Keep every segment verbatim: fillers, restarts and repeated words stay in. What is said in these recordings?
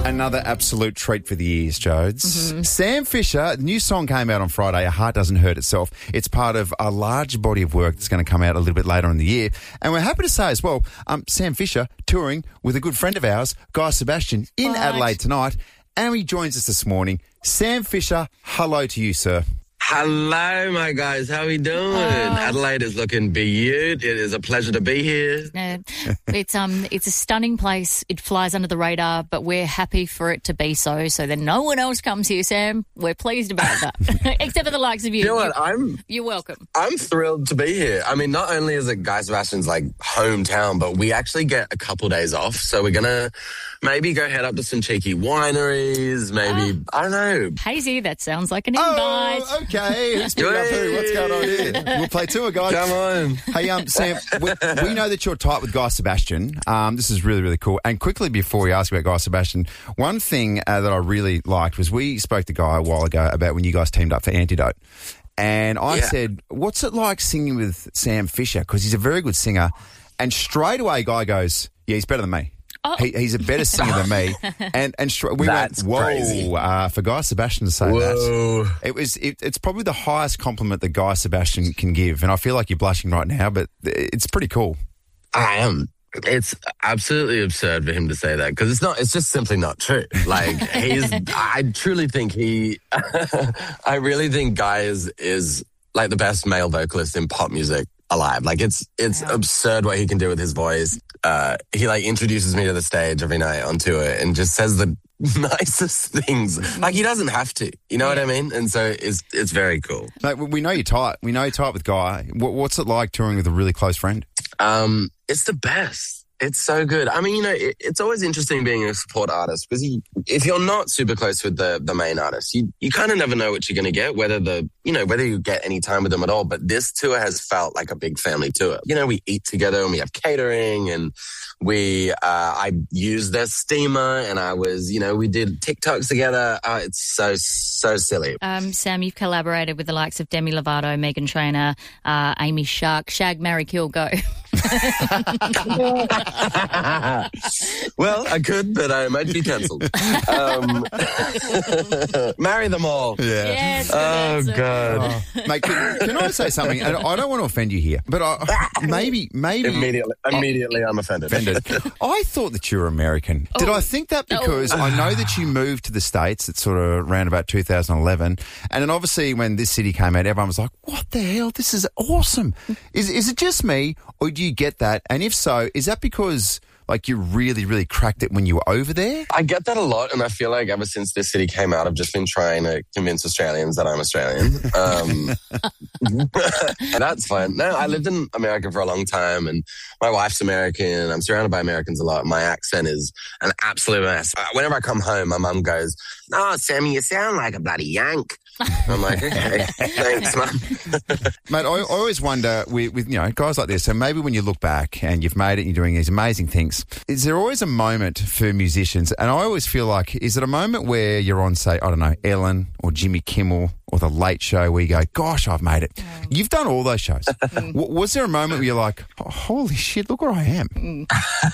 Another absolute treat for the ears, Jodes. Mm-hmm. Sam Fisher, the new song came out on Friday, A Heart Doesn't Hurt Itself. It's part of a large body of work that's going to come out a little bit later in the year. And we're happy to say as well, um, Sam Fisher touring with a good friend of ours, Guy Sebastian, in What? Adelaide tonight. And he joins us this morning. Sam Fisher, hello to you, sir. Hello, my guys. How we doing? Adelaide is looking beaut. It is a pleasure to be here. Uh, it's um, it's a stunning place. It flies under the radar, but we're happy for it to be so. So that no one else comes here, Sam. We're pleased about that, except for the likes of you. You know what? You- I'm You're welcome. I'm thrilled to be here. I mean, not only is it Guy Sebastian's like hometown, but we actually get a couple days off. So we're gonna maybe go head up to some cheeky wineries. Maybe I don't know. Hazy, that sounds like an invite. Oh, okay. Who's picking up who? What's going on here? We'll play tour, guys. Come on. Hey, um, Sam, we, we know that you're tight with Guy Sebastian. Um, this is really, really cool. And quickly before we ask about Guy Sebastian, one thing uh, that I really liked was we spoke to Guy a while ago about when you guys teamed up for Antidote. And I Yeah. said, what's it like singing with Sam Fisher? Because he's a very good singer. And straight away, Guy goes, yeah, he's better than me. Oh. He, he's a better singer than me. And and str- we That's went, whoa, crazy. uh, for Guy Sebastian to say that. Whoa. It was. It, it's probably the highest compliment that Guy Sebastian can give, and I feel like you're blushing right now, but it's pretty cool. I am. It's absolutely absurd for him to say that because it's not. It's just simply not true. Like he's. I truly think he. I really think Guy is is like the best male vocalist in pop music alive. Like it's it's Yeah. absurd what he can do with his voice. Uh, he like introduces me to the stage every night on tour and just says the nicest things. Like he doesn't have to. You know what I mean? And so it's it's very cool. Like, we know you're tight. We know you're tight with Guy. What, what's it like touring with a really close friend? Um, it's the best. It's so good. I mean, you know, it, it's always interesting being a support artist because you, if you're not super close with the the main artist, you you kind of never know what you're going to get, whether the you know whether you get any time with them at all. But this tour has felt like a big family tour. You know, we eat together and we have catering and we uh, I used their steamer and I was you know we did TikToks together. Uh, it's so so silly. Um, Sam, you've collaborated with the likes of Demi Lovato, Meghan Trainor, uh, Amy Shark, Shag, Marry, Kill, Go. Well, I could, but I might be cancelled. Um, marry them all. Yes. Oh, that's it. God. Mate, can, can I say something? And I don't want to offend you here, but I, maybe, maybe... Immediately, immediately I'm offended. offended. I thought that you were American. Did Oh. I think that because Oh. I know that you moved to the States at sort of around about two thousand eleven, and then obviously when This City came out, everyone was like, what the hell? This is awesome. Is, is it just me, or do you get that? And if so, is that because... like you really, really cracked it when you were over there? I get that a lot, and I feel like ever since This City came out, I've just been trying to convince Australians that I'm Australian. Um, and that's fine. No, I lived in America for a long time, and my wife's American, and I'm surrounded by Americans a lot. My accent is an absolute mess. Uh, Whenever I come home, my mum goes, "Oh, Sammy, you sound like a bloody Yank." I'm like, okay, thanks, Mum. Mate, I, I always wonder with, with, you know, guys like this, so maybe when you look back and you've made it and you're doing these amazing things, is there always a moment for musicians? And I always feel like, is it a moment where you're on, say, I don't know, Ellen or Jimmy Kimmel or The Late Show where you go, gosh, I've made it. Mm. You've done all those shows. w- was there a moment where you're like, oh, holy shit, look where I am? Mm.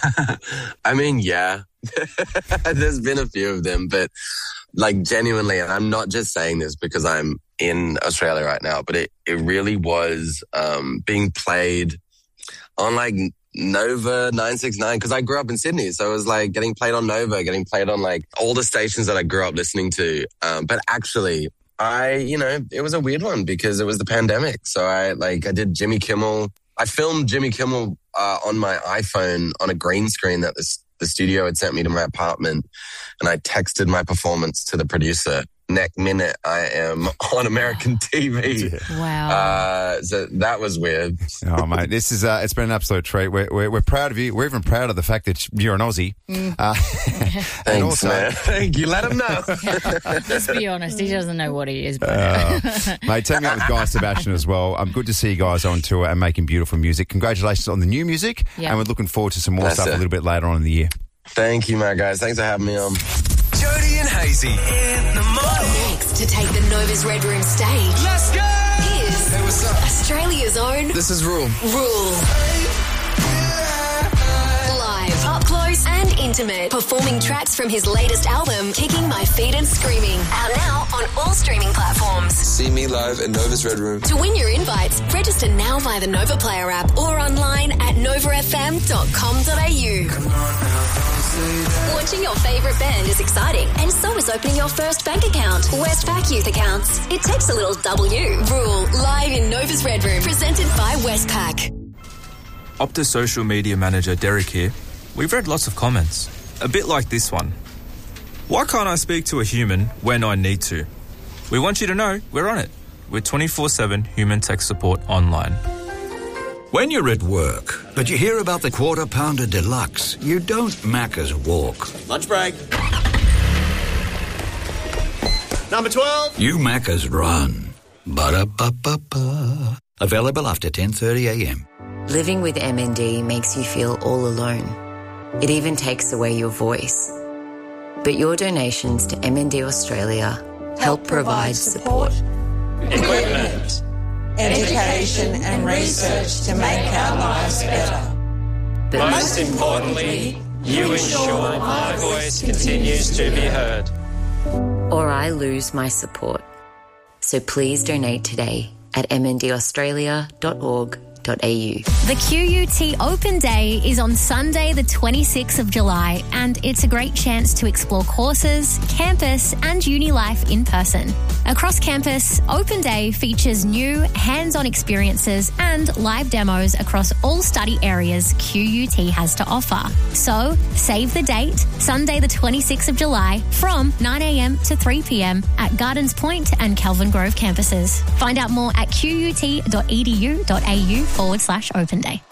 I mean, yeah. There's been a few of them, but like genuinely, and I'm not just saying this because I'm in Australia right now, but it, it really was um, being played on like Nova nine six nine because I grew up in Sydney. So it was like getting played on Nova, getting played on like all the stations that I grew up listening to. Um, but actually, I, you know, it was a weird one because it was the pandemic. So I like, I did Jimmy Kimmel. I filmed Jimmy Kimmel uh, on my iPhone on a green screen that the, the studio had sent me to my apartment. And I texted my performance to the producer. Next minute, I am on American T V. Wow. Uh, so that was weird. Oh, mate, this is, uh, it's been an absolute treat. We're, we're, we're proud of you. We're even proud of the fact that you're an Aussie. Mm. Uh, Thanks, and also, man. Thank you. Let him know. Let's be honest, he doesn't know what he is. But Uh, mate, teaming up with Guy Sebastian as well. I'm good to see you guys on tour and making beautiful music. Congratulations on the new music, Yeah. and we're looking forward to some more That's stuff it. a little bit later on in the year. Thank you, my guys. Thanks for having me on. Jody and Hazy in the morning. Next to take the Nova's Red Room stage Let's go! is Hey, what's up? Australia's own This is Rule. Rule. Live, up close and Intimate, performing tracks from his latest album, Kicking My Feet and Screaming. Out now on all streaming platforms. See me live at Nova's Red Room. To win your invites, register now via the Nova Player app or online at nova f m dot com dot a u. Launching your favourite band is exciting, and so is opening your first bank account. Westpac Youth Accounts. It takes a little W. Rule, live in Nova's Red Room, presented by Westpac. Optus Social Media Manager Derek here. We've read lots of comments, a bit like this one. Why can't I speak to a human when I need to? We want you to know we're on it. We're twenty-four seven human tech support online. When you're at work, but you hear about the Quarter Pounder Deluxe, you don't Macca's walk. Lunch break. Number twelve. You Macca's run. Ba-da-ba-ba-ba. Available after ten thirty a m. Living with M N D makes you feel all alone. It even takes away your voice. But your donations to M N D Australia help, help provide support. Equipment, education and research to make our lives better. But most importantly, you ensure my voice continues to be heard. Or I lose my support. So please donate today at m n d australia dot org dot a u. The Q U T Open Day is on Sunday the twenty-sixth of July, and it's a great chance to explore courses, campus and uni life in person. Across campus, Open Day features new hands-on experiences and live demos across all study areas Q U T has to offer. So, save the date, Sunday the twenty-sixth of July from nine a m to three p m at Gardens Point and Kelvin Grove campuses. Find out more at q u t dot e d u dot a u forward slash open day.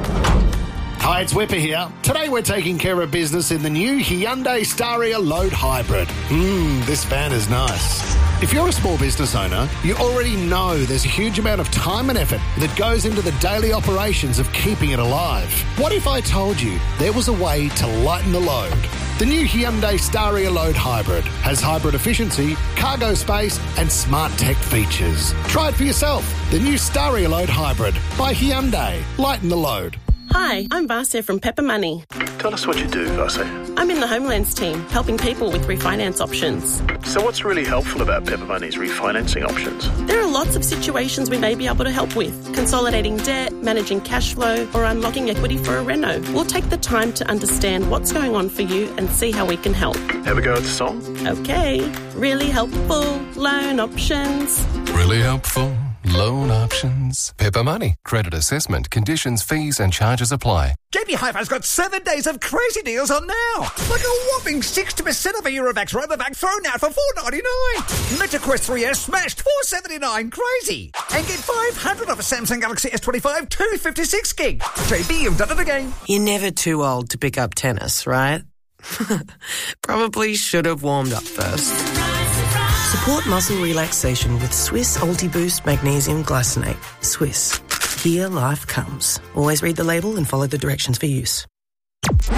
Hi, it's Whipper here. Today we're taking care of business in the new Hyundai Staria Load Hybrid. Mmm, this van is nice. If you're a small business owner, you already know there's a huge amount of time and effort that goes into the daily operations of keeping it alive. What if I told you there was a way to lighten the load? The new Hyundai Staria Load Hybrid has hybrid efficiency, cargo space and smart tech features. Try it for yourself. The new Staria Load Hybrid by Hyundai. Lighten the load. Hi, I'm Vasya from Pepper Money. Tell us what you do, Vasya. I'm in the Homelands team, helping people with refinance options. So what's really helpful about Pepper Money's refinancing options? There are lots of situations we may be able to help with. Consolidating debt, managing cash flow, or unlocking equity for a reno. We'll take the time to understand what's going on for you and see how we can help. Have a go at the song? Okay. Really helpful loan options. Really helpful loan options. Pepper Money. Credit assessment, conditions, fees and charges apply. J B Hi-Fi's got seven days of crazy deals on now. Like a whopping sixty percent of a Eurovax Robovac thrown out for four ninety-nine. MetaQuest three S smashed four seventy-nine. Crazy. And get five hundred off a Samsung Galaxy S twenty-five two fifty-six gig. J B, you've done it again. You're never too old to pick up tennis, right? Probably should have warmed up first. Support muscle relaxation with Swiss Ultiboost Magnesium Glycinate. Swiss. Here life comes. Always read the label and follow the directions for use.